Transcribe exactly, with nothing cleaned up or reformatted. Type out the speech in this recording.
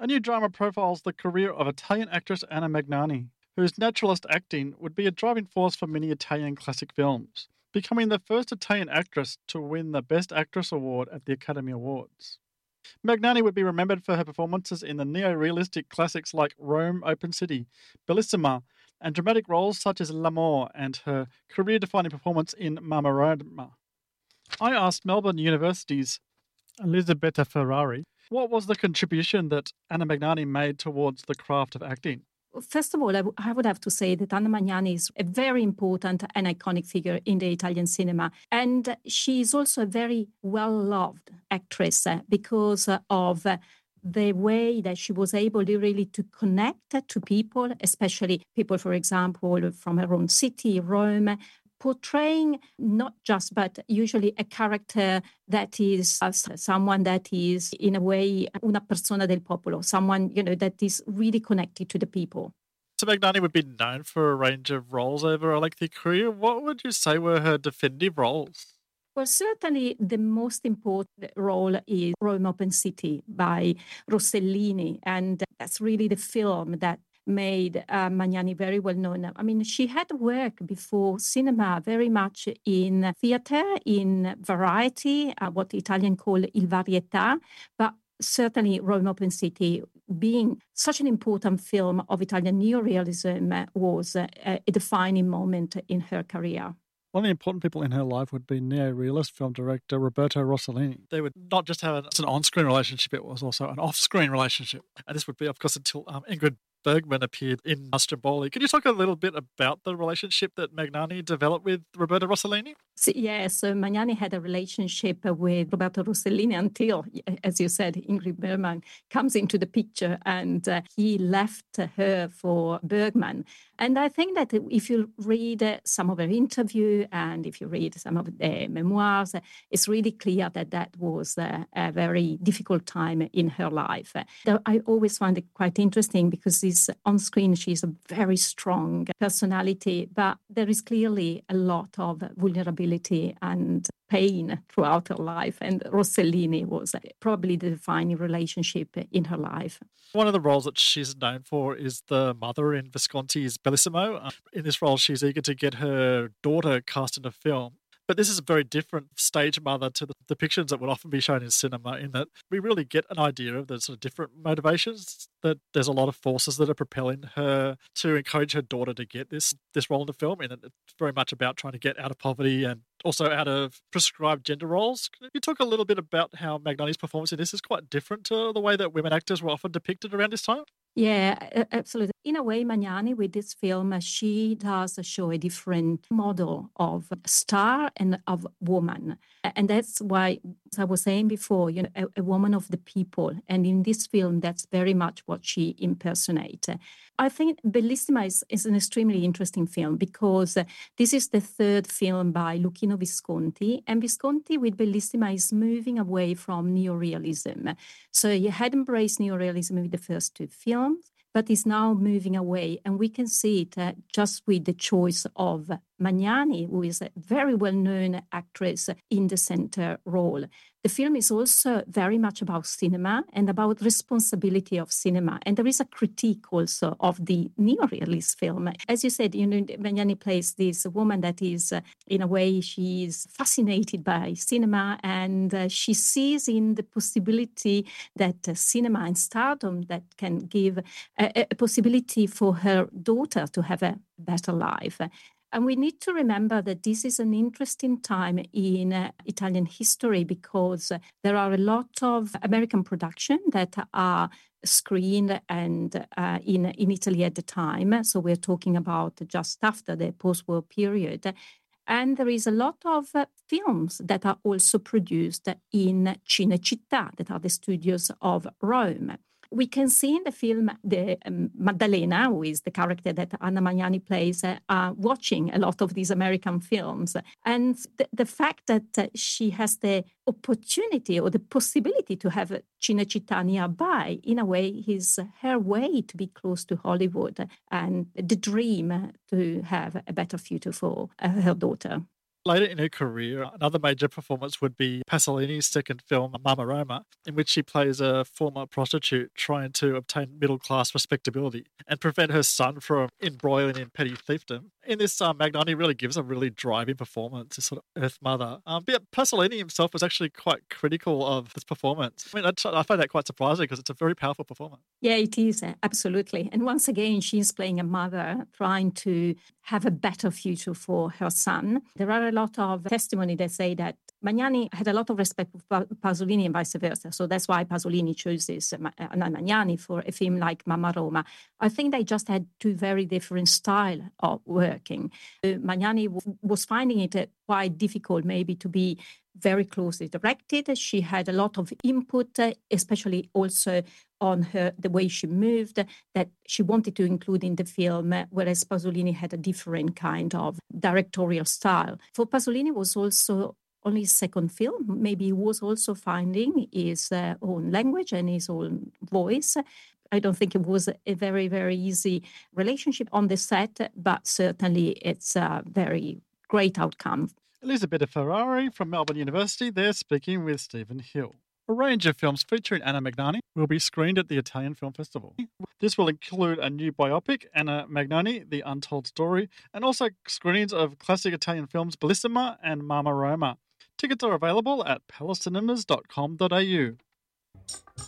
A new drama profiles the career of Italian actress Anna Magnani, whose naturalist acting would be a driving force for many Italian classic films, becoming the first Italian actress to win the Best Actress award at the Academy Awards. Magnani would be remembered for her performances in the neo-realistic classics like Rome Open City, Bellissima, and dramatic roles such as L'Amour and her career-defining performance in Marmarama. I asked Melbourne University's Elisabetta Ferrari what was the contribution that Anna Magnani made towards the craft of acting. First of all, I, w- I would have to say that Anna Magnani is a very important and iconic figure in the Italian cinema. And she is also a very well-loved actress uh, because uh, of uh, the way that she was able to really to connect to people, especially people, for example, from her own city, Rome, portraying not just, but usually a character that is uh, someone that is, in a way, una persona del popolo, someone, you know, that is really connected to the people. So Magnani would be known for a range of roles over a lengthy career. What would you say were her definitive roles? Well, certainly the most important role is Rome Open City by Rossellini, and that's really the film that made uh, Magnani very well known. I mean, she had worked before cinema very much in theatre, in variety, uh, what the Italian call il varietà, but certainly Rome Open City, being such an important film of Italian neorealism, was uh, a defining moment in her career. One of the important people in her life would be neo-realist film director Roberto Rossellini. They would not just have an, an on-screen relationship, it was also an off-screen relationship. And this would be, of course, until um, Ingrid Bergman appeared in Stromboli. Can you talk a little bit about the relationship that Magnani developed with Roberto Rossellini? So, yeah, so Magnani had a relationship with Roberto Rossellini until, as you said, Ingrid Bergman comes into the picture and uh, he left her for Bergman. And I think that if you read some of her interview and if you read some of the memoirs, it's really clear that that was a, a very difficult time in her life. I always find it quite interesting because this on screen, she's a very strong personality, but there is clearly a lot of vulnerability and pain throughout her life. And Rossellini was probably the defining relationship in her life. One of the roles that she's known for is the mother in Visconti's Bellissimo. In this role, she's eager to get her daughter cast in a film. But this is a very different stage mother to the depictions that would often be shown in cinema, in that we really get an idea of the sort of different motivations, that there's a lot of forces that are propelling her to encourage her daughter to get this this role in the film. And it's very much about trying to get out of poverty and also out of prescribed gender roles. Can you talk a little bit about how Magnani's performance in this is quite different to the way that women actors were often depicted around this time? Yeah, a- absolutely. In a way, Magnani, with this film, uh, she does show a different model of star and of woman. A- And that's why, as I was saying before, you know, a, a woman of the people. And in this film, that's very much what she impersonates. I think Bellissima is, is an extremely interesting film because uh, this is the third film by Luchino Visconti. And Visconti with Bellissima is moving away from neorealism. So he had embraced neorealism with the first two films, but is now moving away. And we can see it uh, just with the choice of Magnani, who is a very well-known actress in the center role. The film is also very much about cinema and about responsibility of cinema. And there is a critique also of the neorealist film. As you said, you know, Magnani plays this woman that is, uh, in a way, she is fascinated by cinema, and uh, she sees in the possibility that uh, cinema and stardom that can give a, a possibility for her daughter to have a better life. And we need to remember that this is an interesting time in uh, Italian history because uh, there are a lot of American production that are screened and uh, in, in Italy at the time. So we're talking about just after the post-war period. And there is a lot of uh, films that are also produced in Cinecittà, that are the studios of Rome. We can see in the film the um, Maddalena, who is the character that Anna Magnani plays, uh, uh, watching a lot of these American films. And the, the fact that uh, she has the opportunity or the possibility to have Cinecittà nearby, in a way, is her way to be close to Hollywood and the dream to have a better future for uh, her daughter. Later in her career, another major performance would be Pasolini's second film, Mama Roma, in which she plays a former prostitute trying to obtain middle-class respectability and prevent her son from embroiling in petty fiefdom. In this, uh, Magnani really gives a really driving performance, this sort of Earth Mother. Um, but yeah, Pasolini himself was actually quite critical of this performance. I mean, I, I find that quite surprising because it's a very powerful performance. Yeah, it is, uh, absolutely. And once again, she's playing a mother trying to have a better future for her son. There are a lot of testimony that say that Magnani had a lot of respect for pa- Pasolini and vice versa. So that's why Pasolini chooses uh, Ma- uh, Magnani for a film like Mama Roma. I think they just had two very different styles of working. Uh, Magnani w- was finding it uh, quite difficult maybe to be very closely directed. She had a lot of input, uh, especially also on her the way she moved, that she wanted to include in the film, uh, whereas Pasolini had a different kind of directorial style. For Pasolini was also only his second film. Maybe he was also finding his uh, own language and his own voice. I don't think it was a very, very easy relationship on the set, but certainly it's a very great outcome. Elisabetta Ferrari from Melbourne University there speaking with Stephen Hill. A range of films featuring Anna Magnani will be screened at the Italian Film Festival. This will include a new biopic, Anna Magnani, The Untold Story, and also screenings of classic Italian films Bellissima and Mama Roma. Tickets are available at palace cinemas dot com dot a u.